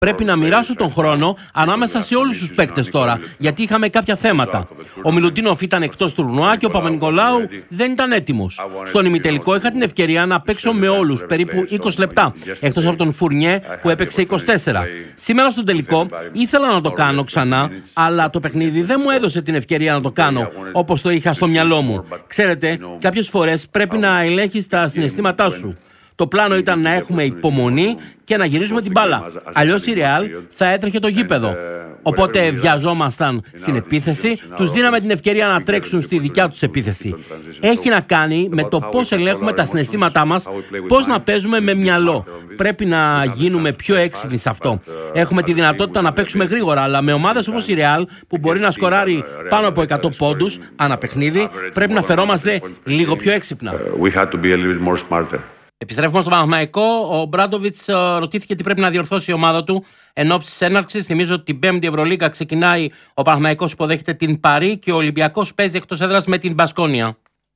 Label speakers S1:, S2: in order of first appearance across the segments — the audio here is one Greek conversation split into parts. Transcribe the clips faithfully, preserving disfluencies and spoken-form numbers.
S1: Πρέπει να μοιράσω τον χρόνο ανάμεσα σε όλους τους παίκτες τώρα, γιατί είχαμε κάποια θέματα. Ο Μιλουτίνοφ ήταν εκτός τουρνουά και ο Παπα-Νικολάου δεν ήταν έτοιμος. Στον ημιτελικό είχα την ευκαιρία να παίξω με όλους, περίπου είκοσι λεπτά, εκτός από τον Φουρνιέ που έπαιξε είκοσι τέσσερα. Σήμερα στον τελικό ήθελα να το κάνω ξανά, αλλά το παιχνίδι δεν μου έδωσε την ευκαιρία να το κάνω όπως το είχα στο μυαλό μου. Ξέρετε, κάποιες φορές πρέπει να ελέγχεις τα συναισθήματά σου. Το πλάνο ήταν να έχουμε υπομονή και να γυρίσουμε την μπάλα. Αλλιώς η Ρεάλ θα έτρεχε το γήπεδο. Οπότε βιαζόμασταν στην επίθεση, τους δίναμε την ευκαιρία να τρέξουν στη δικιά τους επίθεση. Έχει να κάνει με το πώς ελέγχουμε τα συναισθήματά μας, πώς να παίζουμε με μυαλό. Πρέπει να γίνουμε πιο έξυπνοι σε αυτό. Έχουμε τη δυνατότητα να παίξουμε γρήγορα, αλλά με ομάδες όπως η Ρεάλ, που μπορεί να σκοράρει πάνω από εκατό πόντους ανά παιχνίδι, πρέπει να φερόμαστε λίγο πιο έξυπνα. Επιστρέφουμε στο Παναθηναϊκό. Ο Μπράντοβιτς ρωτήθηκε τι πρέπει να διορθώσει η ομάδα του εν ώψη της έναρξης. Θυμίζω ότι την Πέμπτη Ευρωλίγκα ξεκινάει, ο Παναθηναϊκός υποδέχεται την Παρί και ο Ολυμπιακός παίζει εκτός έδρας με την Μπασκόνια.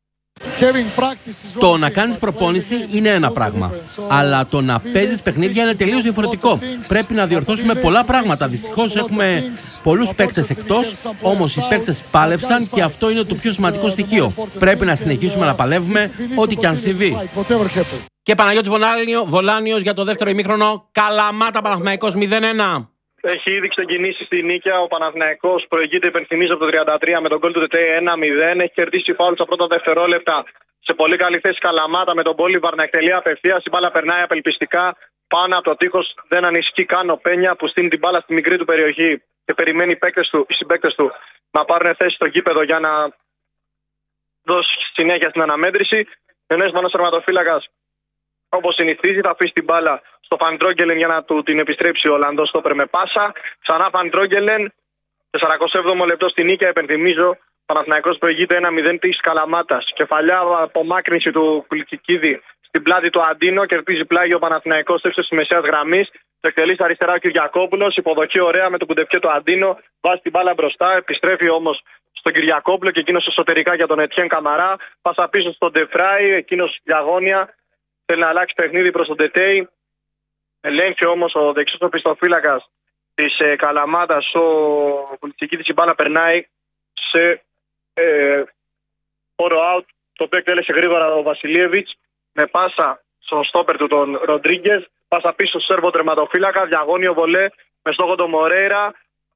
S1: Το να κάνεις προπόνηση είναι ένα πράγμα, αλλά το να παίζεις παιχνίδια είναι τελείως διαφορετικό. Πρέπει να διορθώσουμε πολλά πράγματα. Δυστυχώς έχουμε πολλούς παίκτες εκτός, όμως οι παίκτες πάλεψαν και αυτό είναι το πιο σημαντικό στοιχείο. Πρέπει να συνεχίσουμε να παλεύουμε, ό,τι και αν συμβεί. Και Παναγιώτης Βολάνιος για το δεύτερο ημίχρονο. Καλαμάτα Παναθηναϊκός μηδέν ένα.
S2: Έχει ήδη ξεκινήσει στη νίκαια. Ο Παναθηναϊκός προηγείται, υπενθυμίζω, από το τριάντα τρία με τον γκολ του Τετέ ένα μηδέν. Έχει κερδίσει φάουλ στα πρώτα δευτερόλεπτα. Σε πολύ καλή θέση Καλαμάτα με τον Μπόλιβαρ να εκτελεί απευθείας. Η μπάλα περνάει απελπιστικά πάνω από το τείχος. Δεν ανησυχεί καν ο Πένια που στείνει την μπάλα στη μικρή του περιοχή και περιμένει οι παίκτες του, οι συμπαίκτες του να πάρουν θέση στο γήπεδο για να δώσει συνέχεια στην αναμέτρηση. Ενώ ο Ισπανός τερματοφύλακας, όπως συνηθίζει, θα αφήσει την μπάλα στο Φαν Ντρόγκελεν για να του την επιστρέψει ο Ολλανδός στόπερ με πάσα. Ξανά Φαν Ντρόγκελεν, σαραντά έβδομο λεπτό στη νίκαια, υπενθυμίζω. Παναθηναϊκός προηγείται ένα μηδέν της Καλαμάτας. Κεφαλιά απομάκρυνση του Κουλικικίδη στην πλάτη του Αντίνο. Κερδίζει πλάγιο ο Παναθηναϊκός ύψος της μεσαίας γραμμής. Το εκτελεί στα αριστερά ο Κυριακόπουλος. Υποδοχή ωραία με τον κουντεπιέ του Αντίνο. Βάζει την μπάλα μπροστά. Επιστρέφει όμως στον Κυριακόπουλο και εκείνος εσωτερικά για τον Ετιέν Καμαρά. Πάσα πίσω στον Ντεφράι. Εκείνος διαγώνια. Θέλει να αλλάξει παιχνίδι προς τον Τετέι. Ελέγχει όμως ο δεξιός οπισθοφύλακας της ε, Καλαμάτας. Ο Κουλικικίδης, η μπάλα περνάει σε ε, όρο out, το οποίο εκτέλεσε γρήγορα ο Βασιλίεβιτς με πάσα στον στόπερ του τον Ροντρίγκες. Πάσα πίσω στο Σέρβο τερματοφύλακα, διαγώνιο βολέ με στόχο τον Μορέιρα.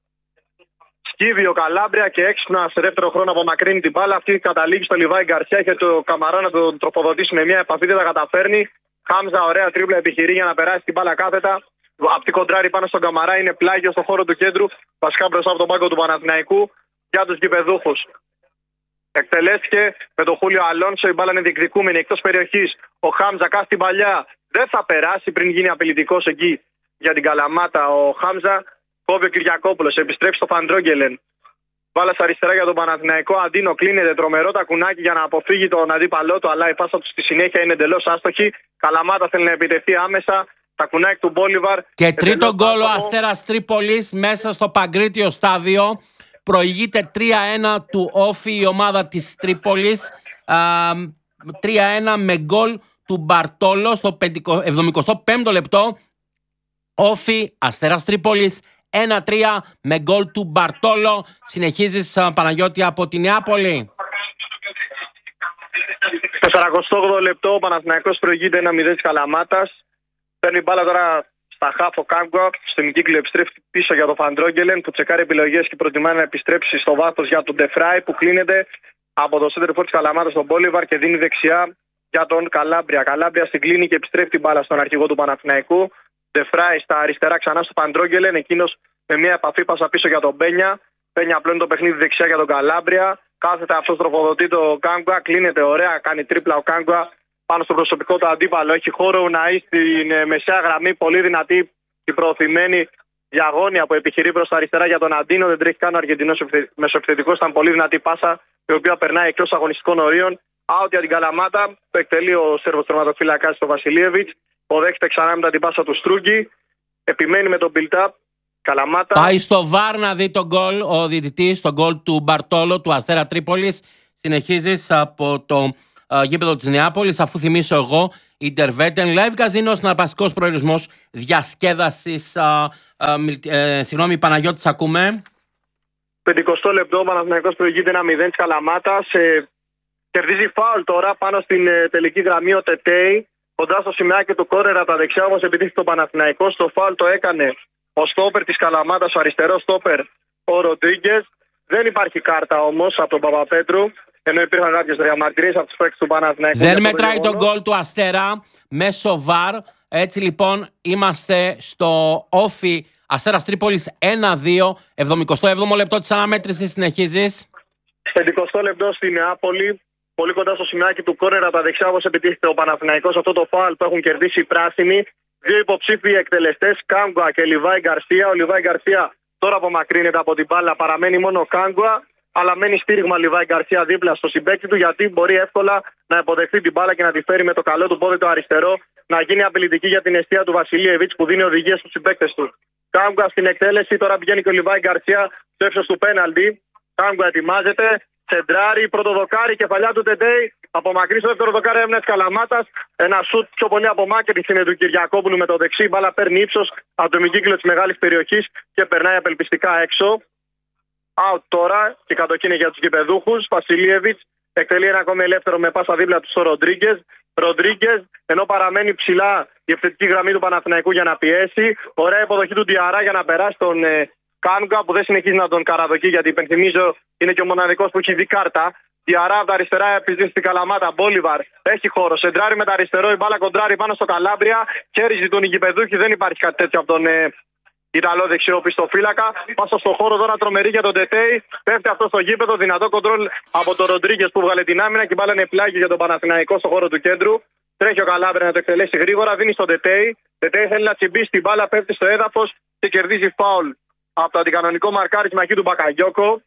S2: Σκύβει ο Καλάμπρια και έξυπνα σε δεύτερο χρόνο απομακρύνει την μπάλα. Αυτή καταλήγει στο Λιβάη Γκαρσιά και το Καμαρά να τον τροφοδοτήσει με μια επαφή, δεν τα καταφέρνει. Χάμζα, ωραία τρίπλα, επιχειρεί για να περάσει την μπάλα κάθετα. Από την κοντράρι πάνω στον Καμαρά, είναι πλάγιο στον χώρο του κέντρου, βασικά μπροστά από τον πάγκο του Παναθηναϊκού για τους γηπεδούχους. Εκτελέστηκε με τον Χούλιο Αλόνσο, η μπάλα είναι διεκδικούμενη εκτός περιοχής. Ο Χάμζα κάθει την παλιά, δεν θα περάσει πριν γίνει απειλητικός εκεί για την Καλαμάτα. Ο Χάμζα κόβει ο Κυριακόπουλος, επιστρέφει στο Φαν Ντρόγκελεν. Μπάλα στα αριστερά για τον Παναθηναϊκό. Αντίνο κλείνεται τρομερό τακουνάκι για να αποφύγει τον αντίπαλό του, αλλά η πάσα του στη συνέχεια είναι εντελώς άστοχη. Καλαμάτα θέλει να επιτεθεί άμεσα. Τακουνάκι του Μπόλιβαρ.
S1: Και τρίτο γκολ ο Αστέρας Τρίπολης μέσα στο Παγκρίτιο στάδιο. Προηγείται τρία ένα του Όφη η ομάδα της Τρίπολης. τρία ένα με γκολ του Μπαρτόλο στο εβδομηκοστό πέμπτο λεπτό. Όφη, Αστέρας Τρίπολης ένα τρία με γκολ του Μπαρτόλο. Συνεχίζεις, Παναγιώτη, από τη Νεάπολη.
S2: Στο σαραντά όγδοο λεπτό ο Παναθηναϊκός προηγείται ένα μηδέν της Καλαμάτας. Παίρνει μπάλα τώρα στα χάφο Κάγκουα. Στην κύκλο επιστρέφει πίσω για τον Φαν Ντρόγκελεν που τσεκάρει επιλογές και προτιμάει να επιστρέψει στο βάθος για τον Ντεφράι που κλείνεται από το σέντερ φορ της Καλαμάτας στον Μπόλιβαρ και δίνει δεξιά για τον Καλάμπρια. Καλάμπρια στην κλίνη και επιστρέφει την μπάλα στον αρχηγό του Παναθηναϊκού. Ντεφράι στα αριστερά ξανά στο Φαν Ντρόγκελεν. Εκείνος με μια επαφή πάσα πίσω για τον Πένια. Πένια απλώνει το παιχνίδι δεξιά για τον Καλάμπρια. Κάθεται αυτός τροφοδοτεί το Κάγκουα. Κλείνεται ωραία. Κάνει τρίπλα ο Κάγκουα πάνω στο προσωπικό του αντίπαλο. Έχει χώρο να είσαι στην μεσαία γραμμή. Πολύ δυνατή και προωθημένη διαγώνια που επιχειρεί προς τα αριστερά για τον Αντίνο. Δεν τρέχει καν ο Αργεντινός μεσοεπιθετικός. Ήταν πολύ δυνατή πάσα η οποία περνάει εκτός αγωνιστικών ορίων. Out για την Καλαμάτα. Το εκτελεί ο Σέρβος τερματοφύλακας στο Βασιλίεβιτς. Αποδέχεται ξανά μετά την πάσα του Στρούγκη. Επιμένει με τον build-up. Καλαμάτα.
S1: Πάει στο βαρ να δει τον γκολ ο διαιτητής, τον γκολ του Μπαρτόλο του Αστέρα Τρίπολης. Συνεχίζεις από το uh, γήπεδο της Νεάπολης, αφού θυμίσω εγώ, Interveten Live Casino, συναρπαστικός προορισμός διασκέδασης uh, Ε, ε, συγγνώμη, Παναγιώτη, ακούμε.
S2: πενηκοστό λεπτό, ο Παναθηναϊκός προηγείται ένα μηδέν της Καλαμάτας. Ε, κερδίζει φάουλ τώρα πάνω στην ε, τελική γραμμή ο Τετέι. Κοντά στο σημαίακι του κόρνερ από τα δεξιά, όμως επιτίθεται ο Παναθηναϊκός. Το φάουλ το έκανε ο στόπερ της Καλαμάτας, ο αριστερός στόπερ, ο Ροντρίγκες. Δεν υπάρχει κάρτα όμως από τον Παπαπέτρου, ενώ υπήρχαν κάποιες διαμαρτυρίες από τους παίκτες του Παναθηναϊκού.
S1: Δεν μετράει τον γκολ του Αστέρα μέσω βαρ. Έτσι λοιπόν είμαστε στο όφι Αστέρας Τρίπολης ένα δύο. εβδομηκοστό έβδομο λεπτό της αναμέτρησης. Συνεχίζεις.
S2: πενηκοστό λεπτό στη Νεάπολη. Πολύ κοντά στο σημαίακι του κόρνερ από τα δεξιά, όπως επιτίθεται ο Παναθηναϊκός. Αυτό το φάουλ που έχουν κερδίσει οι πράσινοι. Δύο υποψήφιοι εκτελεστές, Κάγκουα και Λιβάη Γκαρσία. Ο Λιβάη Γκαρσία τώρα απομακρύνεται από την μπάλα, παραμένει μόνο ο Κάγκουα. Αλλά μένει στήριγμα Λιβάη Γκαρσία δίπλα στο συμπαίκτη του, γιατί μπορεί εύκολα να υποδεχθεί την μπάλα και να τη φέρει με το καλό του πόδι το αριστερό, να γίνει απειλητική για την αιστεία του Βασιλίεβιτς που δίνει οδηγίες στους συμπαίκτες του. Κάγκουα στην εκτέλεση, τώρα πηγαίνει και ο Λιβάη Γκαρσία στο ύψος του πέναλτι. Κάγκουα ετοιμάζεται. Σεντράρι, πρωτοδοκάρι, κεφαλιά του Τεντέι. Απομακρύνει στο δεύτερο δοκάρι έμεινε Καλαμάτας. Ένα σουτ πιο πολύ απομάκρυνση είναι του Κυριακόπουλου με το δεξί. Η μπάλα παίρνει ύψος από το ημικύκλιο της μεγάλης περιοχής και περνάει απελπιστικά έξω. Out τώρα και κατοχή για τους γηπεδούχους. Βασιλίεβιτς εκτελεί ένα ακόμη ελεύθερο με πάσα δίπλα του στο Ροντρίγκες. Ροντρίγκες, ενώ παραμένει ψηλά η επιθετική γραμμή του Παναθηναϊκού για να πιέσει. Ωραία υποδοχή του Διαρά για να περάσει τον ε, Κάγκουα, που δεν συνεχίζει να τον καραδοκεί, γιατί υπενθυμίζω είναι και ο μοναδικός που έχει δει κάρτα. Διαρά από τα αριστερά επιζήσει στην Καλαμάτα. Μπόλιβαρ έχει χώρο. Σεντράρι με τα αριστερό, η μπάλα κοντράρι πάνω στο Καλάμπρια. Χέριζε τον γηπεδούχη, δεν υπάρχει κάτι τέτοιο από τον ε, Ιταλό δεξιό πιστοφύλακα. Πάσα στο χώρο τώρα τρομερή για τον Τετέι. Πέφτει αυτό στο γήπεδο. Δυνατό κοντρόλ από τον Ροντρίγκες που βγάλε την άμυνα και η μπάλα είναι πλάγι για τον Παναθηναϊκό στο χώρο του κέντρου. Τρέχει ο Καλάμπρια να το εκτελέσει γρήγορα. Δίνει στον Τετέι. Τετέι θέλει να τσιμπήσει την μπάλα, πέφτει στο έδαφος και κερδίζει φάουλ από το αντικανονικό μαρκάρισμα εκεί του Μπακαγιώκο.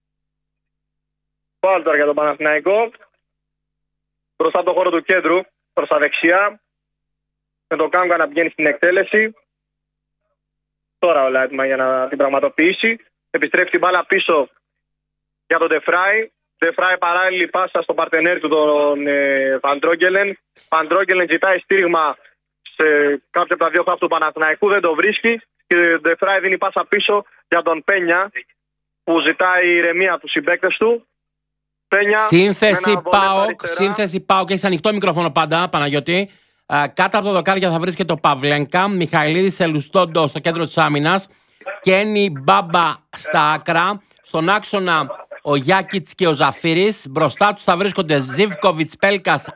S2: Φάουλ τώρα για τον Παναθηναϊκό. Μπροστά από το χώρο του κέντρου, προς τα δεξιά. Με τον Κάγκουα να πηγαίνει στην εκτέλεση. Τώρα όλα έτοιμα για να την πραγματοποιήσει. Επιστρέφει την μπάλα πίσω για τον Ντεφράι. Ντεφράι παράλληλη πάσα στον παρτενέρ του, τον ε, Βαντρόγκελεν. Βαντρόγκελεν ζητάει στήριγμα σε κάποιο από τα δύο χαφ του Παναθηναϊκού. Δεν το βρίσκει. Και ο Ντεφράι δίνει πάσα πίσω για τον Πένια, που ζητάει ηρεμία από τους συμπαίκτες του. Πένια,
S1: σύνθεση ΠΑΟΚ, σύνθεση ΠΑΟΚ. Έχεις ανοιχτό μικρόφωνο πάντα, Παναγιώτη. Uh, κάτω από το δοκάρια θα βρίσκεται ο Παυλένκα, Μιχαηλίδης Ελουστόντο στο κέντρο της άμυνας, Κένι Μπάμπα στα άκρα, στον άξονα ο Γιάκιτς και ο Ζαφύρης, μπροστά τους θα βρίσκονται Ζίβκοβιτς, Πέλκας,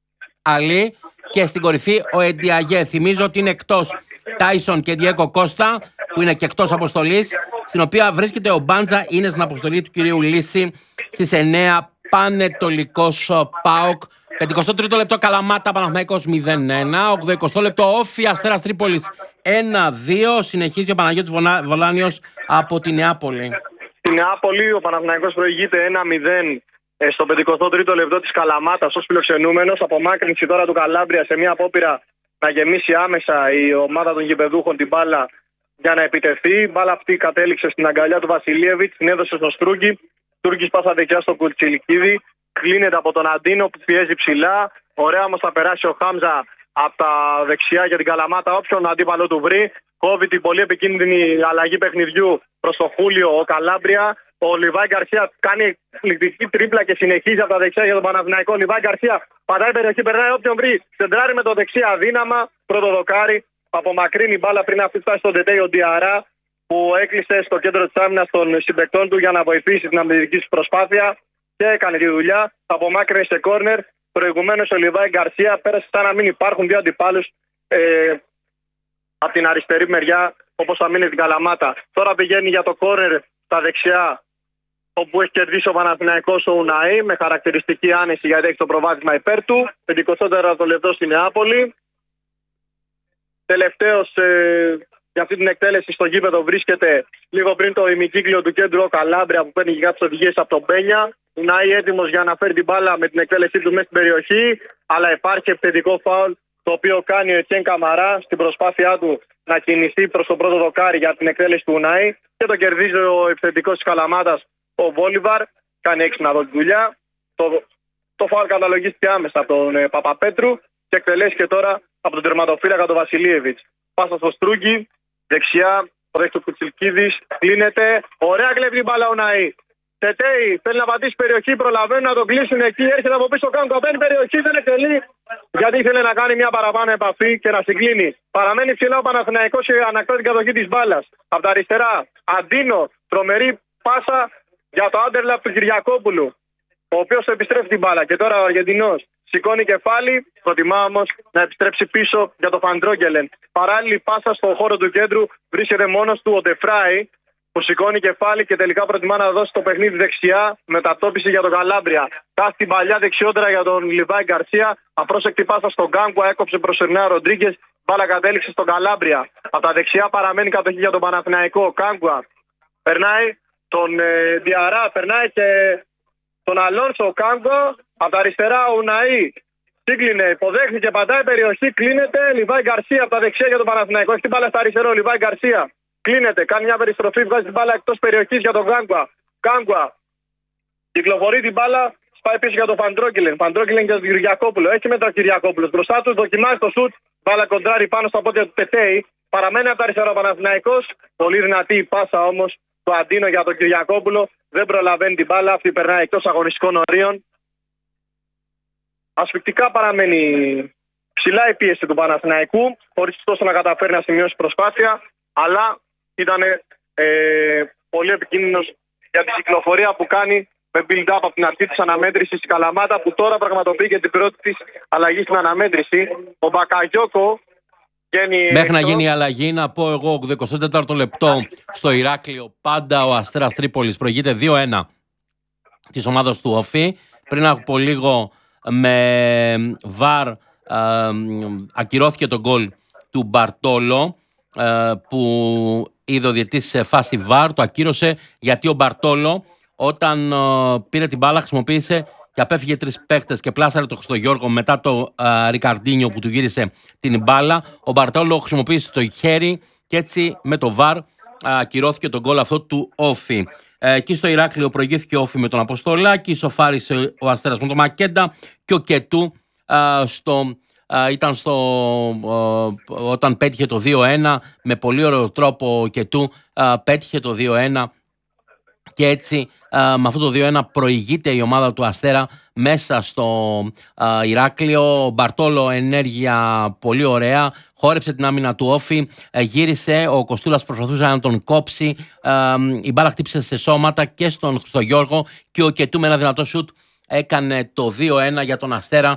S1: Αλή και στην κορυφή ο Εντιαγέ. Θυμίζω ότι είναι εκτός Τάισον και Διέκο Κώστα, που είναι και εκτός αποστολής, στην οποία βρίσκεται ο Μπάντζα, είναι στην αποστολή του κυρίου Λύση στις εννέα. Πανετολικός ΠΑΟΚ. πενηκοστό τρίτο λεπτό Καλαμάτα Παναθηναϊκός μηδέν ένα. ογδοηκοστό λεπτό όφι Αστέρας Τρίπολης ένα δύο. Συνεχίζει ο Παναγιώτης Βολάνιος από τη Νεάπολη.
S2: Στη Νεάπολη ο Παναθηναϊκός προηγείται ένα μηδέν στο πενηκοστό τρίτο λεπτό της Καλαμάτας ως φιλοξενούμενος. Απομάκρυνση τώρα του Καλάμπρια σε μια απόπειρα να γεμίσει άμεσα η ομάδα των γηπεδούχων την μπάλα για να επιτεθεί. Η μπάλα αυτή κατέληξε στην αγκαλιά του Βασιλίεβιτς, την έδωσε στο Στρούγκη. Στρούγκης πάσα δεξιά στον Κουλτσιλικίδη. Κλείνεται από τον Αντίνο που πιέζει ψηλά. Ωραία όμως θα περάσει ο Χάμζα από τα δεξιά για την Καλαμάτα. Όποιον αντίπαλο του βρει. Κόβει την πολύ επικίνδυνη αλλαγή παιχνιδιού προς το Χούλιο ο Καλάμπρια. Ο Λιβάη Γκαρσία κάνει εκπληκτική τρίπλα και συνεχίζει από τα δεξιά για τον Παναθηναϊκό. Λιβάη Γκαρσία πατάει περιοχή, περνάει όποιον βρει. Σεντράρει με το δεξί αδύναμα. Πρώτο δοκάρι. Απομακρύνει μπάλα πριν να φτάσει στον Τετέι ο Διαρά, που έκλεισε στο κέντρο της άμυνας των συμπαικτών του για να βοηθήσει την αμυντική του προσπάθεια και έκανε τη δουλειά. Απομάκρυνε σε κόρνερ. Προηγουμένως ο Λιβάη Γκαρσία πέρασε σαν να μην υπάρχουν δύο αντιπάλους ε, από την αριστερή μεριά, όπως θα μείνει την Καλαμάτα. Τώρα πηγαίνει για το κόρνερ στα δεξιά, όπου έχει κερδίσει ο Παναθηναϊκός ο Ουναή με χαρακτηριστική άνεση, γιατί έχει το προβάδισμα υπέρ του. πενηκοστό τέταρτο λεπτό στη Νεάπολη. Τελευταίος ε, για αυτή την εκτέλεση στο γήπεδο βρίσκεται λίγο πριν το ημικύκλιο του κέντρου ο Καλάμπρια, που παίρνει κάποιες οδηγίες από τον Πένια. Ουναή έτοιμος για να φέρει την μπάλα με την εκτέλεσή του μέσα στην περιοχή, αλλά υπάρχει επιθετικό φάουλ το οποίο κάνει ο Ετιέν Καμαρά στην προσπάθειά του να κινηθεί προς το πρώτο δοκάρι για την εκτέλεση του Ουναή και το κερδίζει ο επιθετικός της Καλαμάτας ο Μπόλιβαρ. Κάνει έξυπνα εδώ τη δουλειά. Το, το φάουλ καταλογίστηκε άμεσα από τον ε, Παπαπέτρου και εκτελέστηκε τώρα από τον τερματοφύλακα τον Βασιλίεβιτς. Πάσα στο Στρούγκι, δεξιά Το δέχεται ο Κουτσιλκίδης. Κλείνεται. Ωραία κλέβει την μπάλα ο Ναή. Τετέι θέλει να πατήσει περιοχή. Προλαβαίνουν να τον κλείσουν εκεί. Έρχεται από πίσω. Κάνουν καπένει περιοχή. Δεν εκτελεί. Γιατί ήθελε να κάνει μια παραπάνω επαφή και να συγκλίνει. Παραμένει ψηλά ο Παναθηναϊκός και ανακτά την κατοχή της μπάλας. Από τα αριστερά. Αντίνο. Τρομερή πάσα για το άντερλαπ του Κυριακόπουλου. Ο οποίος επιστρέφει την μπάλα. Και τώρα ο Αργεντινός σηκώνει κεφάλι. Προτιμά όμως να επιστρέψει πίσω για το Φαντρόγκελεν. Παράλληλη πάσα στον χώρο του κέντρου βρίσκεται μόνος του ο Ντεφράι, που σηκώνει κεφάλι και τελικά προτιμά να δώσει το παιχνίδι δεξιά. Μετατόπιση για τον Καλάμπρια. Κάθει την παλιά δεξιότερα για τον Λιβάη Γκαρσία. Απρόσεκτη πάσα στον Γκάνκουα. Έκοψε προσωρινά ο Ροντρίγκες. Μπάλα κατέληξε στον Καλάμπρια. Από τα δεξιά παραμένει κατοχή για τον Παναθηναϊκό. Γκάνκουα περνάει τον ε, Διαρά, περνάει και τον Αλόνσο. Ο Γκάνκουα. Από τα αριστερά ο Ουναή. Σύγκλινε, υποδέχθηκε, πατάει περιοχή. Κλείνεται. Λιβάη Γκαρσία από τα δεξιά για τον Παναθηναϊκό. Έχει την μπάλα στα αριστερό. Λιβάη Γκαρσία. Κλείνεται, κάνει μια περιστροφή, βγάζει την μπάλα εκτός περιοχής για τον Γκάνκουα. Γκάνκουα κυκλοφορεί την μπάλα, σπάει πίσω για τον Φαντρόγκελεν. Φαντρόγκελεν για τον Κυριακόπουλο. Έχει μετά ο Κυριακόπουλος. Μπροστά του δοκιμάζει το σουτ. Μπάλα κοντράρει πάνω στα πόδια του Τετέι. Παραμένει από τα αριστερά ο Παναθηναϊκός. Πολύ δυνατή η πάσα όμως του Αντίνο για τον Κυριακόπουλο. Δεν προλαβαίνει την μπάλα. Αυτή περνάει εκτός αγωνιστικών ορίων. Ασφυκτικά παραμένει ψηλά η πίεση του Παναθηναϊκού. Χωρίς τόσο να καταφέρει να σημειώσει προσπάθεια. Αλλά ήταν ε, πολύ επικίνδυνος για την κυκλοφορία που κάνει με build-up από την αρχή της αναμέτρησης η Καλαμάτα, που τώρα πραγματοποιεί και την πρώτη της αλλαγή στην αναμέτρηση. Ο Μπακαγιόκο βγαίνει.
S1: Μέχρι να γίνει η αλλαγή, να πω εγώ, εικοστό τέταρτο λεπτό στο Ηράκλειο, πάντα ο Αστέρας Τρίπολης προηγείται δύο ένα της ομάδας του Όφη. Πριν από λίγο με βαρ ε, ακυρώθηκε το γκολ του Μπαρτόλο, που είδε ο διαιτητής σε φάση βαρ, το ακύρωσε γιατί ο Μπαρτόλο όταν πήρε την μπάλα χρησιμοποίησε και απέφυγε τρεις παίκτες και πλάσαρε το Χριστογιώργο μετά το uh, Ρικαρντίνιο που του γύρισε την μπάλα. Ο Μπαρτόλο χρησιμοποίησε το χέρι και έτσι με το βαρ uh, ακυρώθηκε το γκολ αυτό του Όφη. Εκεί στο Ηράκλειο προηγήθηκε ο Όφη με τον Αποστολάκη, σοφάρισε ο Αστέρας με τον Μακέντα και ο Κετού uh, στο... Uh, ήταν στο, uh, όταν πέτυχε το δύο ένα με πολύ ωραίο τρόπο και του uh, πέτυχε το δύο ένα και έτσι uh, με αυτό το δύο ένα προηγείται η ομάδα του Αστέρα μέσα στο uh, Ηράκλειο. Ο Μπαρτόλο ενέργεια πολύ ωραία, χόρεψε την άμυνα του Όφη, uh, γύρισε, ο Κοστούλας προσπαθούσε να τον κόψει, uh, η μπάλα χτύπησε σε σώματα και στον Χριστογιώργο και ο Κετού με ένα δυνατό σουτ έκανε το δύο ένα για τον Αστέρα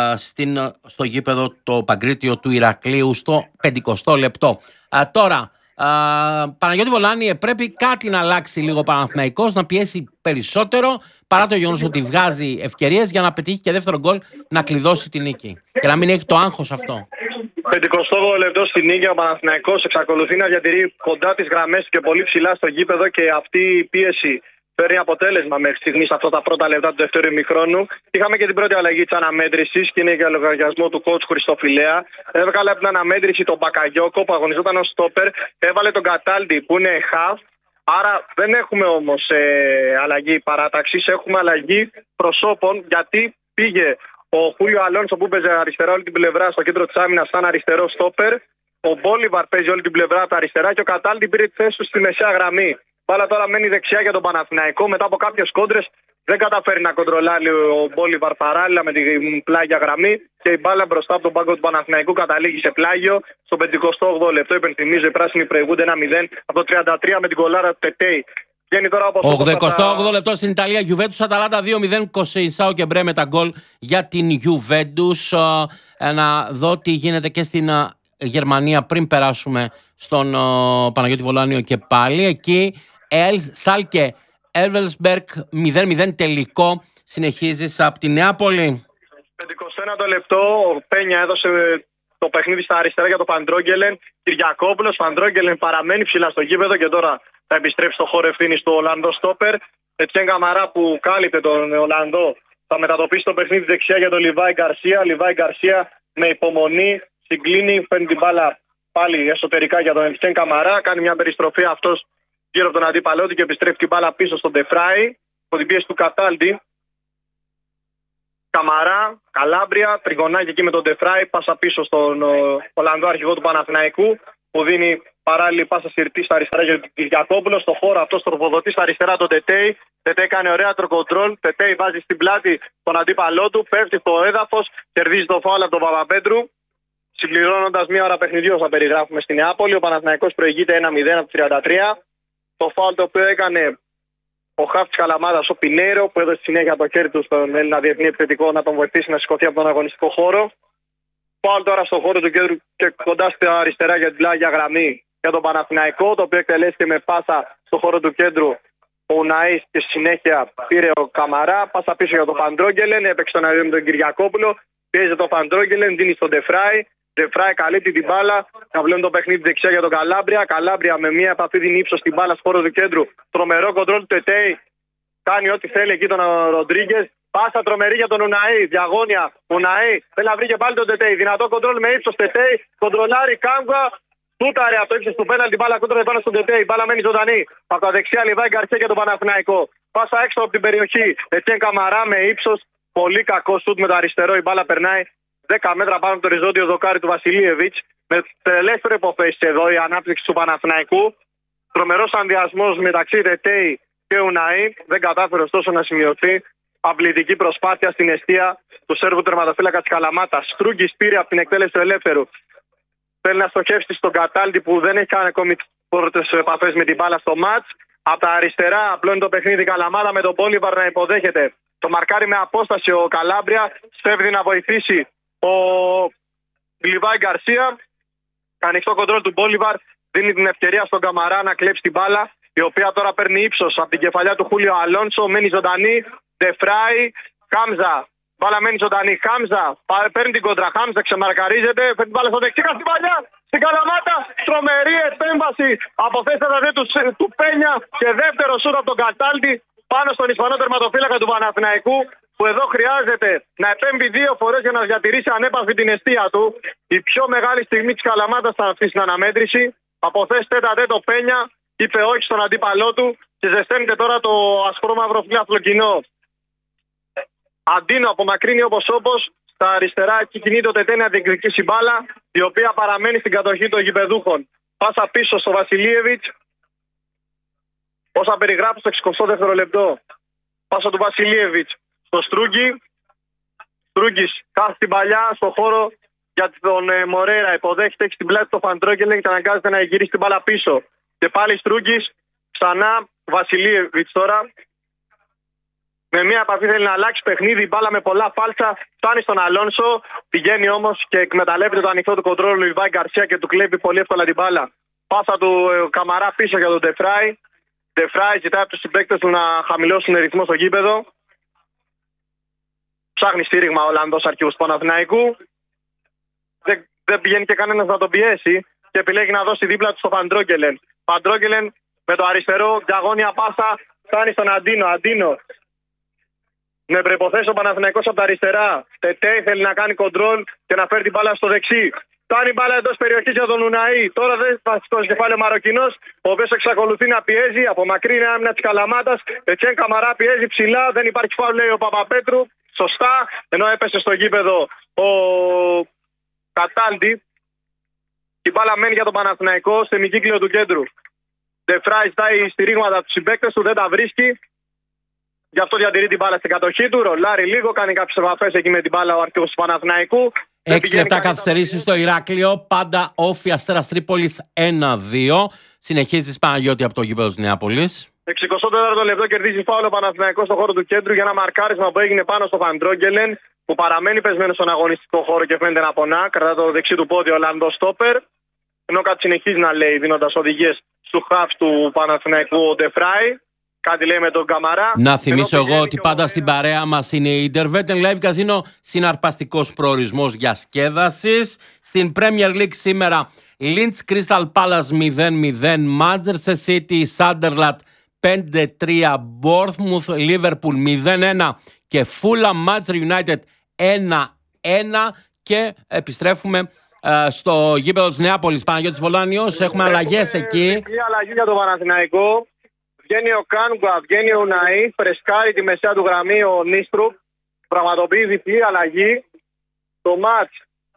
S1: Στην, στο γήπεδο το Παγκρίτιο του Ηρακλείου στο πενηκοστό λεπτό. Α, τώρα, α, Παναγιώτη Βολάνη, πρέπει κάτι να αλλάξει λίγο ο Παναθηναϊκός, να πιέσει περισσότερο παρά το γεγονός ότι βγάζει ευκαιρίες για να πετύχει και δεύτερο γκολ να κλειδώσει την νίκη και να μην έχει το άγχος αυτό.
S2: πενηκοστό λεπτό στην νίκη, ο Παναθηναϊκός εξακολουθεί να διατηρεί κοντά τις γραμμές και πολύ ψηλά στο γήπεδο και αυτή η πίεση φέρνει αποτέλεσμα μέχρι στιγμής αυτά τα πρώτα λεπτά του δεύτερου ημιχρόνου. Είχαμε και την πρώτη αλλαγή της αναμέτρησης και είναι για λογαριασμό του coach Χριστοφιλέα. Έβγαλε από την αναμέτρηση τον Μπακαγιόκο που αγωνιζόταν ως στόπερ. Έβαλε τον Καταλντι που είναι half. Άρα δεν έχουμε όμως ε, αλλαγή παράταξης, έχουμε αλλαγή προσώπων γιατί πήγε ο Χούλιο Αλόνσο που παίζει αριστερά όλη την πλευρά στο κέντρο της άμυνας σαν αριστερό στόπερ. Ο Μπόλιβαρ παίζει όλη την πλευρά από τα αριστερά και ο Καταλντι πήρε τη θέση του στη μεσαία γραμμή. Μπάλα τώρα μένει δεξιά για τον Παναθηναϊκό. Μετά από κάποιες κόντρες δεν καταφέρει να κοντρολάρει ο Μπόλιβαρ παράλληλα με την πλάγια γραμμή. Και η μπάλα μπροστά από τον πάγκο του Παναθηναϊκού καταλήγει σε πλάγιο. Στο πενηκοστό όγδοο λεπτό, υπενθυμίζω, οι πράσινοι προηγούνται ένα μηδέν από το τριάντα τρία με την κολάρα του Τετέι.
S1: ογδοηκοστό όγδοο λεπτό στην Ιταλία, Γιουβέντους Αταλάντα δύο μηδέν, Κοσεϊσάο και Μπρέ με τα γκολ για την Γιουβέντους. Να δω τι γίνεται και στην Γερμανία πριν περάσουμε στον Παναγιώτη Βολάνιο και πάλι. Εκεί Ελ Σάλκε Εύελσμπεργκ μηδέν μηδέν τελικό. Συνεχίζεις από τη Νεάπολη.
S2: πενηκοστό ένατο λεπτό, ο Πένια έδωσε το παιχνίδι στα αριστερά για τον Φαντρόγκελεν. Κυριακόπουλος, Φαντρόγκελεν παραμένει ψηλά στο γήπεδο και τώρα θα επιστρέψει στο χώρο ευθύνης του Ολλανδό στόπερ. Ετιέν Καμαρά που κάλυπτε τον Ολλανδό θα μετατοπίσει το παιχνίδι δεξιά για τον Λιβάη Γκαρσία. Λιβάη Γκαρσία με υπομονή συγκλίνει, παίρνει την μπάλα πάλι εσωτερικά για τον Ετιέν Καμαρά. Κάνει μια περιστροφή αυτός γύρω από τον αντίπαλό του και επιστρέφει την μπάλα πίσω στον Ντεφράι. Από την πίεση του Καταλντι. Καμαρά, Καλάμπρια, τριγωνάκι εκεί με τον Ντεφράι. Πάσα πίσω στον Ολλανδό αρχηγό του Παναθηναϊκού που δίνει παράλληλη πάσα συρτή στα αριστερά για τον Κυριακόπουλο. Στο χώρο αυτό τροφοδοτεί στα αριστερά τον Τετέι. Τετέι κάνει ωραία τροκοντρόλ. Τετέι βάζει στην πλάτη τον αντίπαλό του. Πέφτει στο έδαφος. Κερδίζει το φάουλ από τον Παπαπέτρου. Συμπληρώνοντας μία ώρα παιχνιδιού, θα περιγράφουμε στη Νεάπολη. Ο Παναθηναϊκός προηγείται ένα μηδέν από το τριάντα τρία. Το φάουλ το οποίο έκανε ο χαφ της Καλαμάτας, ο Πινέιρο, που έδωσε συνέχεια το χέρι του στον Έλληνα διεθνή επιθετικό να τον βοηθήσει να σηκωθεί από τον αγωνιστικό χώρο. Φάουλ τώρα στον χώρο του κέντρου και κοντά στα αριστερά για την πλάγια γραμμή για τον Παναθηναϊκό, το οποίο εκτελέστηκε με πάσα στον χώρο του κέντρου ο Ουναής και στη συνέχεια πήρε ο Καμαρά. Πάσα πίσω για τον Φαντρόγγελεν, έπαιξε τον αριό με τον Κυριακόπουλο. Πιέζει τον Φαντρόγγελεν, δίνει στον Ντεφράι. Ντεφράι καλύπτει την μπάλα. Να βλέπουμε το παιχνίδι δεξιά για τον Καλάμπρια. Καλάμπρια με μία επαφή δίνει ύψος στην μπάλα στο χώρο του κέντρου. Τρομερό κοντρόλ του Τετέι. Κάνει ό,τι θέλει εκεί τον Ροντρίγκες. Πάσα τρομερή για τον Ουναή. Διαγώνια. Ουναή θέλει να βρει και πάλι τον Τετέι. Δυνατό κοντρόλ με ύψος. Τετέι. Κοντρολάρει Κάμβα. Τούταρε από το ύψος του πέναλτι. Μπάλα κόντρα πάνω στον Τετέι. Μπάλα μένει ζωντανή. Από τα δεξιά Λιβάη Γκαρσία για τον Παναθηναϊκό. Πάσα έξω από την περιοχή. Ετιέν Καμαρά με ύψος. Πολύ κακό σουτ με το αριστερό. Η μπάλα περνάει δέκα μέτρα πάνω από το οριζόντιο δοκάρι του Βασιλίεβιτς. Με ελεύθερο υποφέση εδώ η ανάπτυξη του Παναθηναϊκού. Τρομερός ανδιασμός μεταξύ Τετέι και Ουναή. Δεν κατάφερε ωστόσο να σημειωθεί. Απλητική προσπάθεια στην εστία του Σέρβου τερματοφύλακα της Καλαμάτας. Στρούγκης πήρε από την εκτέλεση του ελεύθερου. Θέλει να στοχεύσει στον Κατάλτη που δεν έχει κάνει ακόμη πρώτες επαφές με την μπάλα στο μάτς. Από τα αριστερά απλώνει το παιχνίδι Καλαμάτα με τον Μπόλιβαρ να υποδέχεται. Το μαρκάρει με απόσταση ο Καλάμπρια. Στέφδει να βοηθήσει ο Λιβάη Γκαρσία. Ανοιχτό κοντρόλ του Μπόλιβαρ. Δίνει την ευκαιρία στον Καμαρά να κλέψει την μπάλα. Η οποία τώρα παίρνει ύψος από την κεφαλιά του Χούλιο Αλόνσο. Μένει ζωντανή. Ντεφράι. Χάμζα. Μπάλα μένει ζωντανή. Χάμζα. Παίρνει την κόντρα. Χάμζα ξεμαρκαρίζεται. Παίρνει την μπάλα στο δεξί. Στην παλιά. Στην Καλαμάτα. Τρομερή επέμβαση από θέση του, του Πένια. Και δεύτερο σούτ από τον Κατάλτη πάνω στον Ισπανό τερματοφύλακα του Παναθηναϊκού. Που εδώ χρειάζεται να επέμβει δύο φορές για να διατηρήσει ανέπαφη την εστία του. Η πιο μεγάλη στιγμή της Καλαμάτας θα αυτή στην αναμέτρηση. Από θέση τέτα τέτο Πένια είπε όχι στον αντίπαλό του και ζεσταίνεται τώρα το ασπρόμαυρο φιλάθλο κοινό. Αντίνο απομακρύνει όπως όπως. Στα αριστερά εκεί κινείται ο Τετέι να διεκδικήσει μπάλα, η οποία παραμένει στην κατοχή των γηπεδούχων. Πάσα πίσω στο Βασιλίεβιτς. Όσα περιγράφω στο εξηκοστό δεύτερο λεπτό. Πάσα του Βασιλίεβιτς στο Στρούγκη. Στρούγκης κάθει την παλιά στο χώρο για τον ε, Μορέρα. Υποδέχεται, έχει στην πλάτη το Φαντρόγγελεν και αναγκάζεται να γυρίσει την μπάλα πίσω. Και πάλι Στρούγκης, ξανά Βασιλίεβιτς τώρα. Με μια επαφή θέλει να αλλάξει παιχνίδι, μπάλα με πολλά φάλτσα. Φτάνει στον Αλόνσο, πηγαίνει όμως και εκμεταλλεύεται το ανοιχτό του κοντρόλ Λιβάη Γκαρσία και του κλέβει πολύ εύκολα την μπάλα. Πάσα του ε, Καμαρά πίσω για τον Ντεφράι. Ντεφράι ζητάει από τους συμπαίκτες του να χαμηλώσουν ρυθμό στο γήπεδο. Ψάχνει στήριγμα ο Ολλανδός αρχηγός του Παναθηναϊκού. Δεν, δεν πηγαίνει και κανένας να τον πιέσει και επιλέγει να δώσει δίπλα του στο Φαντρόγγελεν. Φαντρόγγελεν με το αριστερό, διαγώνια πάσα, φτάνει στον Αντίνο. Αντίνο. Με προϋποθέσει ο Παναθηναϊκός από τα αριστερά. Τετέι θέλει να κάνει κοντρόλ και να φέρει την μπάλα στο δεξί. Φτάνει μπάλα εντός περιοχής για τον Ουναή. Τώρα δεν θα στο κεφάλαιο Μαροκινός, ο οποίος εξακολουθεί να πιέζει. Απομακρύνει άμυνα της Καλαμάτας. Ετιέν Καμαρά πιέζει ψηλά. Δεν υπάρχει φάουλ, λέει ο Παπαπέτρου. Σωστά. Ενώ έπεσε στο γήπεδο ο Κατάλτη. Η μπάλα μένει για τον Παναθηναϊκό στο ημικύκλιο του κέντρου. Ντεφράι ζητάει στηρίγματα από τους συμπαίκτες του, δεν τα βρίσκει. Γι' αυτό διατηρεί την μπάλα στην κατοχή του. Ρολάρει λίγο, κάνει κάποιες επαφές εκεί με την μπάλα ο αρχηγός του Παναθηναϊκού.
S1: Έξι λεπτά καθυστερήσεις στο Ηράκλειο. Πάντα Όφη Αστέρας Τρίπολης ένα δύο. Συνεχίζει Παναγιώτη από το γήπεδο της Νεάπολης.
S2: εξηκοστό τέταρτο λεπτό κερδίζει φάουλ ο Παναθηναϊκός στον χώρο του κέντρου για ένα μαρκάρισμα που έγινε πάνω στο Φαντρόγγελεν, που παραμένει πεσμένο στον αγωνιστικό χώρο και φαίνεται να πονά. Κρατά το δεξί του πόδι ο Ολλανδός στόπερ. Ενώ κάτι συνεχίζει να λέει δίνοντας οδηγίες στου χαφ του Παναθηναϊκού ο Ντεφράι. Κάτι λέει με τον Καμαρά.
S1: Να θυμίσω εγώ ότι πάντα στην παρέα μας είναι η Intervet Live Casino, συναρπαστικός προορισμός για σκέδασης. Στην Premier League σήμερα Leeds Crystal Palace μηδέν μηδέν, Manchester City Sunderland πέντε τρία, Bournemouth Liverpool μηδέν ένα και Fulham Manchester United ένα ένα. Και επιστρέφουμε uh, στο γήπεδο της Νεάπολης. Παναγιώτης Βολάνιος, έχουμε αλλαγές εκεί.
S2: Μια αλλαγή για τον Παναθηναϊκό. Βγαίνει ο Κάνγκουα, βγαίνει ο Ουναή, φρεσκάρει τη μεσαία του γραμμή ο Νίστρου, πραγματοποιεί διπλή αλλαγή. Το μάτς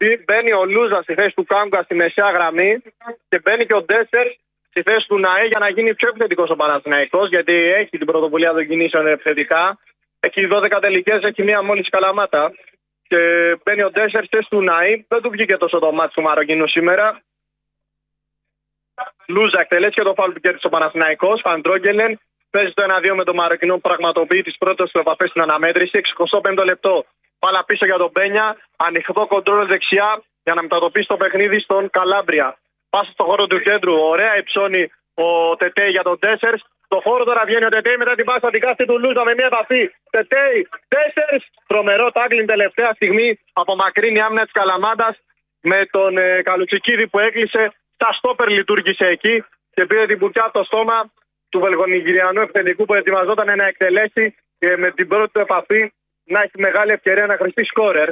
S2: Μπαίνει ο Λούζα στη θέση του Κάμγκα στη μεσαία γραμμή και μπαίνει και ο Ντέσσερ στη θέση του Ναέ για να γίνει πιο επιθετικός ο Παναθηναϊκός, γιατί έχει την πρωτοβουλία των κινήσεων επιθετικά. Έχει δώδεκα τελικές, έχει μία μόλις Καλαμάτα. Και μπαίνει ο Ντέσσερ στη θέση του Ναή. Δεν του βγήκε τόσο το μάτι του Μαροκινού σήμερα. Λούζα εκτελέσει και το φάουλ που κέρδισε ο Παναθηναϊκός. Φαντρόγγελεν παίζει το ένα δύο με τον Μαροκινό που πραγματοποιεί τις πρώτες του επαφές στην αναμέτρηση. εξηκοστό πέμπτο λεπτό. Πάλα πίσω για τον Μπένια. Ανοιχτό κοντρόλ δεξιά για να μετατοπίσει το παιχνίδι στον Καλάμπρια. Πάσα στο χώρο του κέντρου. Ωραία υψώνει ο Τετέι για τον Ντέσσερ. Στο χώρο τώρα βγαίνει ο Τετέι μετά την πάσα την κάστη του Λούζα με μια επαφή. Τετέι, Ντέσσερ. Τρομερό τάγκλιν τελευταία στιγμή. Απομακρύνει η άμυνα της Καλαμάτας με τον ε, Καλουτσικίδη που έκλεισε. Τα στόπερ λειτουργήσε εκεί και πήρε την μπουκιά από το στόμα του Βελγονιγηριανού επιθετικού που ετοιμαζόταν να εκτελέσει και με την πρώτη του επαφή να έχει μεγάλη ευκαιρία να χρηστεί σκόρερ.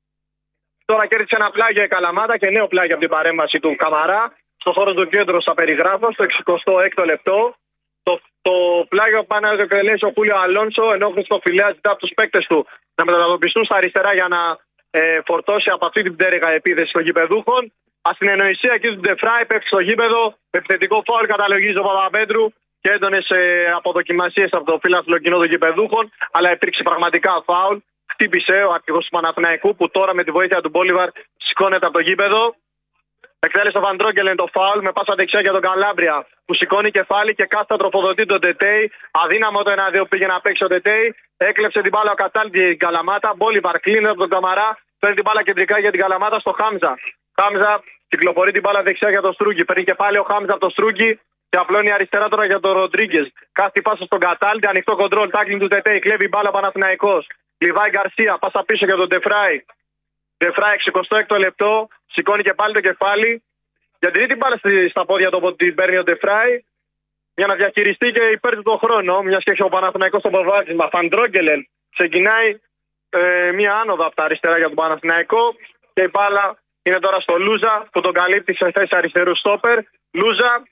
S2: Τώρα κέρδισε ένα πλάγιο η Καλαμάτα και νέο πλάγιο από την παρέμβαση του Καμαρά. Στο χώρο του κέντρου θα περιγράφω, στο εξηκοστό έκτο λεπτό. Το, το πλάγιο που πάει να εκτελέσει ο Χούλιο Αλόνσο, ενώ ο Χριστοφιλέα ζητά από του παίκτες του να μετατοπιστούν στα αριστερά για να ε, φορτώσει από αυτή την πτέρυγα επίθεση των γηπεδούχων. Ασυνεννοησία εκεί του Ντεφράι, πέφτει στο γήπεδο. Επιθετικό φάουλ καταλογίζει ο Παπαπέτρου και έντονες αποδοκιμασίες από το φύλαθλο κοινό των γηπεδούχων. Αλλά υπήρξε πραγματικά φάουλ. Χτύπησε ο αρχηγός του Παναθηναϊκού που τώρα με τη βοήθεια του Μπόλιβαρ σηκώνεται από το γήπεδο. Εκτέλεσε ο Βαντρόγκελεν το φάουλ με πάσα δεξιά για τον Καλάμπρια που σηκώνει κεφάλι και κάστα τροφοδοτεί τον Τετέι. Αδύναμο το ένα δύο πήγε να παίξει ο Τετέι. Έκλεψε την μπάλα ο Κατάλτη την Καλαμάτα. Μπόλιβαρ κλείνει από τον Καμαρά. Παίρνει την μπάλα κεντρικά για την Καλαμάτα στο Χάμζα. Χάμζα κυκλοφορεί την μπάλα δεξιά για τον Στρούγκη. Παίρνει και πάλι ο Χάμζα από τον Στρούγκη και απλώνει αριστερά τώρα για τον Ροντρίγκες. Κάστη πάσα στον Κατάλτη. Ανοιχτό κοντρόλ. Τάκλινγκ του Τετέι. Κλέβει μπάλα Παναθηναϊκός. Λιβάη Γκαρσία. Πάσα πίσω για τον Ντεφράι. Ντεφράι εξηκοστό έκτο λεπτό. Σηκώνει και πάλι το κεφάλι. Γιατί την μπάλα στα πόδια του από την παίρνει ο Ντεφράι για να διαχειριστεί και υπέρ του τον χρόνο. Μια και έχει ο Παναθηναϊκός στο προβάδισμα. Φαντρόγκελεν ξεκινάει ε, μια άνοδο από τα αριστερά για τον Παναθηναϊκό και η μπάλα είναι τώρα στο Λούζα που τον καλύπτει σε θέση αριστερού στόπερ. Λούζα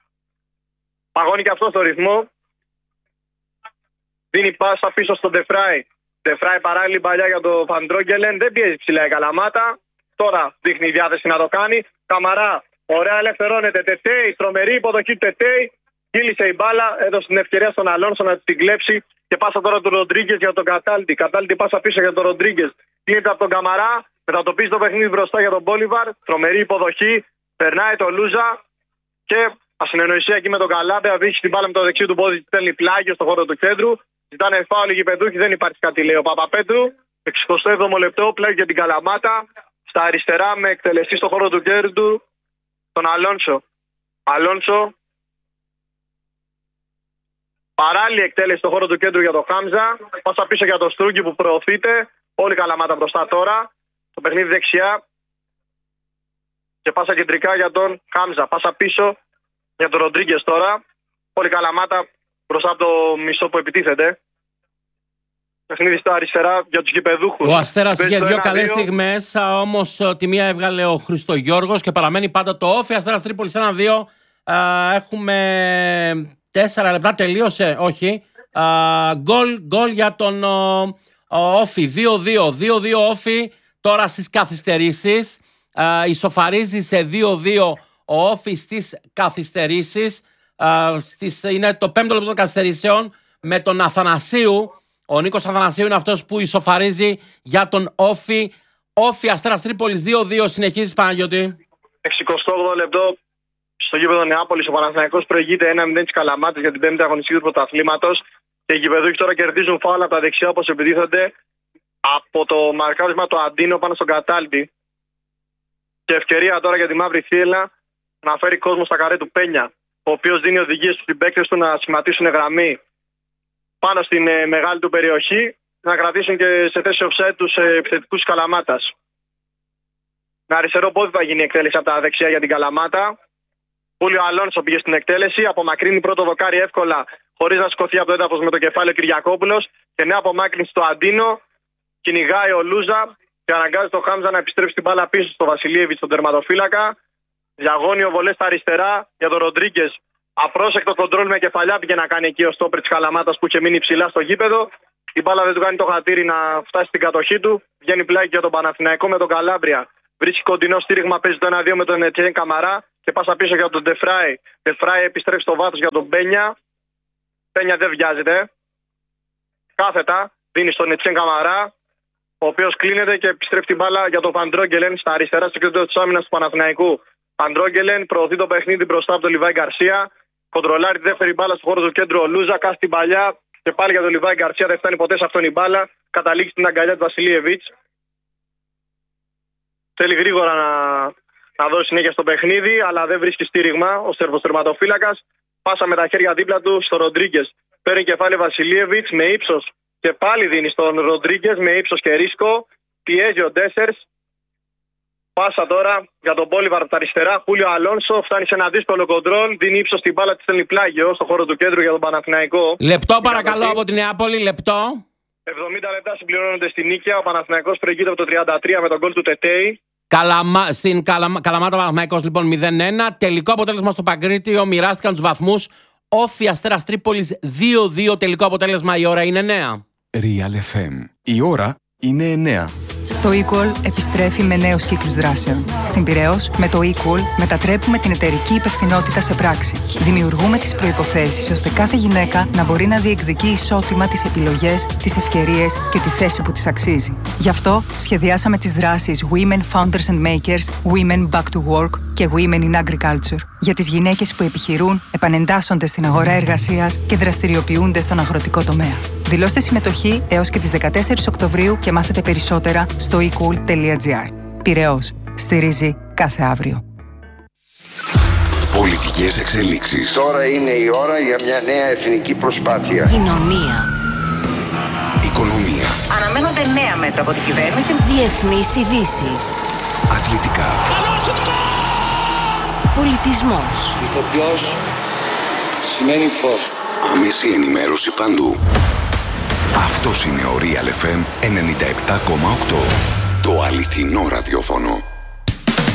S2: παγώνει και αυτό στο ρυθμό. Δίνει πάσα πίσω στον Ντεφράι. Ντεφράι παράλληλη παλιά για τον Φαντρόγκελεν. Δεν πιέζει ψηλά η Καλαμάτα. Τώρα δείχνει η διάθεση να το κάνει. Καμαρά. Ωραία, ελευθερώνεται. Τετέι. Τρομερή υποδοχή του Τετέι. Κύλησε η μπάλα. Έδωσε την ευκαιρία στον Αλόνσο να την κλέψει. Και πάσα τώρα του Ροντρίγκες για τον Κατάλτη. Κατάλτη πάσα πίσω για τον Ροντρίγκες. Κλείνεται από τον Καμαρά. Μετατοπίζει το παιχνίδι μπροστά για τον Μπόλιβαρ. Τρομερή υποδοχή. Περνάει το Λούζα. Και ασυνεννοησία εκεί με τον Καλάμπρια. Βρίσκει την μπάλα με το δεξί του πόδι. Στέλνει πλάγιο στο χώρο του κέντρου. Ζητάνε φάουλ οι γηπεδούχοι. Δεν υπάρχει κάτι, λέει ο Παπαπέτρου. εξηκοστό έβδομο λεπτό. Πλάγιο για την Καλαμάτα. Στα αριστερά με εκτελεστή στο χώρο του κέντρου τον Αλόνσο. Αλόνσο. Παράλληλη εκτέλεση στο χώρο του κέντρου για τον Χάμζα. Πάσα πίσω για τον Στρούγκη που προωθείται. Όλη η Καλαμάτα μπροστά τώρα. Το παιχνίδι δεξιά. Και πάσα κεντρικά για τον Χάμζα. Πάσα πίσω για τον Ροντρίγκες τώρα. Όλη η Καλαμάτα μπροστά από το μισό που επιτίθεται. Παιχνίδι στα αριστερά για τους γηπεδούχους.
S1: Ο Αστέρας είχε δύο καλές στιγμές, όμως τη μία έβγαλε ο Χριστογιώργος και παραμένει πάντα το όφι. Αστέρας Τρίπολης ένα δύο. Έχουμε τέσσερα λεπτά, τελείωσε, όχι. Γκολ, γκολ για τον όφι, δύο δύο. δύο δύο όφι τώρα στις καθυστερήσεις. Ισοφαρίζει σε δύο δύο ο όφι στις καθυστερήσεις. Στις, είναι το πέμπτο λεπτό των καθυστερήσεων με τον Αθανασίου. Ο Νίκος Αθανασίου είναι αυτός που ισοφαρίζει για τον όφι. Όφι Αστέρας Τρίπολης δύο δύο. Συνεχίζεις, Παναγιώτη.
S2: εξηκοστό όγδοο λεπτό στο γήπεδο Νεάπολης. Ο Παναθηναϊκός προηγείται ένα μηδέν της Καλαμάτας για την πέμπτη αγωνιστική του πρωταθλήματος. Και οι γηπεδούχοι τώρα κερδίζουν φάουλ από τα δεξιά όπως επιτίθενται από το μαρκάρισμα του Αντίνο πάνω στον Κατάλτη. Και ευκαιρία τώρα για τη Μαύρη Θύελλα να φέρει κόσμο στα καρέ του Πένια, ο οποίος δίνει οδηγίες στους συμπαίκτες του να σχηματίσουν γραμμή πάνω στην ε, μεγάλη του περιοχή, να κρατήσουν και σε θέση offside τους ε, επιθετικούς Καλαμάτας. Με αριστερό πόδι θα γίνει η εκτέλεση από τα δεξιά για την Καλαμάτα. Πούλιο Αλόνσο πήγε στην εκτέλεση, απομακρύνει πρώτο δοκάρι εύκολα, χωρίς να σηκωθεί από το έδαφος με το κεφάλι ο Κυριακόπουλος. Και νέα απομάκρυνση στο Αντίνο. Κυνηγάει ο Λούζα και αναγκάζει τον Χάμζα να επιστρέψει την μπάλα πίσω στο Βασιλίεβιτ, στον τερματοφύλακα. Διαγώνιο βολές στα αριστερά για τον Ροντρίγκες. Απρόσεκτο κοντρόλ με κεφαλιά πήγε να κάνει εκεί ο στόπερ της Καλαμάτας που είχε μείνει ψηλά στο γήπεδο. Η μπάλα δεν του κάνει το χατήρι να φτάσει στην κατοχή του. Βγαίνει πλάκι για τον Παναθηναϊκό με τον Καλάμπρια. Βρίσκει κοντινό στήριγμα, παίζει το ένα δύο με τον Ετσιέν Καμαρά και πάσα πίσω για τον Ντεφράι. Ντεφράι επιστρέφει στο βάθος για τον Πένια. Πένια δεν βιάζεται. Κάθετα δίνει στον Ετσιέν Καμαρά, ο οποίος κλείνεται και επιστρέφει την μπάλα για τον Φαντρόγγελεν στα αριστερά στο κέντρο της άμυνας του Παναθηναϊκού. Φαντρόγγελεν προωθεί το παιχνίδι μπροστά από τον Λιβάη Γκαρσία. Κοντρολάρει τη δεύτερη μπάλα στο χώρο του κέντρου ο Λούζα. Κάθει την παλιά και πάλι για τον Λιβάη Γκαρσία. Δεν φτάνει ποτέ σε αυτόν η μπάλα. Καταλήγει στην αγκαλιά του Βασιλίεβιτς. Θέλει γρήγορα να, να δώσει συνέχεια στο παιχνίδι, αλλά δεν βρίσκει στήριγμα ο σερβοστερματοφύλακας. Πάσα με τα χέρια δίπλα του στο Ροντρίγκες. Παίρνει κεφάλι Βασιλίεβιτς με ύψος και πάλι δίνει στον Ροντρίγκες με ύψος και ρίσκο. Πιέζει ο Ντέσσερς. Πάσα τώρα για τον Μπόλιβαρ από τα αριστερά. Χούλιο Αλόνσο φτάνει σε ένα δύσκολο κοντρόλ. Δίνει ύψος στην μπάλα, τη στέλνει πλάγιο στο χώρο του κέντρου για τον Παναθηναϊκό.
S1: Λεπτό παρακαλώ από την Νεάπολη, λεπτό.
S2: εβδομήντα λεπτά συμπληρώνονται στην νίκαια. Ο Παναθηναϊκός προηγείται από το τριάντα τρία με τον γκολ του Τετέι.
S1: Καλαμα... Στην Καλαμα... Καλαμάτα Παναθηναϊκός λοιπόν μηδέν ένα. Τελικό αποτέλεσμα στο Παγκρίτιο. Μοιράστηκαν τους βαθμούς. Όφη Αστέρας Τρίπολης δύο δύο. Τελικό αποτέλεσμα. Η ώρα είναι εννέα.
S3: Real εφ εμ. Η ώρα είναι εννέα.
S4: Το eQual επιστρέφει με νέους κύκλους δράσεων. Στην Πειραιώς, με το eQual μετατρέπουμε την εταιρική υπευθυνότητα σε πράξη. Δημιουργούμε τις προϋποθέσεις ώστε κάθε γυναίκα να μπορεί να διεκδικεί ισότιμα τις επιλογές, τις ευκαιρίες και τη θέση που της αξίζει. Γι' αυτό σχεδιάσαμε τις δράσεις Women Founders and Makers, Women Back to Work και Women in Agriculture για τις γυναίκες που επιχειρούν, επανεντάσσονται στην αγορά εργασίας και δραστηριοποιούνται στον αγροτικό τομέα. Δηλώστε συμμετοχή έως και τις δεκατέσσερις Οκτωβρίου και μάθετε περισσότερα στο ecool τελεία gr. Πειραιώς. Στηρίζει κάθε αύριο.
S3: Πολιτικές εξελίξεις.
S5: Τώρα είναι η ώρα για μια νέα εθνική προσπάθεια.
S6: Κοινωνία.
S3: Οικονομία.
S6: Αναμένονται νέα μέτρα από την κυβέρνηση. Διεθνείς ειδήσεις.
S3: Αθλητικά.
S6: Πολιτισμός.
S5: Ηθοποιός σημαίνει φως.
S3: Άμεση ενημέρωση παντού. Αυτός είναι ο Real εφ εμ ενενήντα επτά κόμμα οκτώ. Το αληθινό ραδιόφωνο.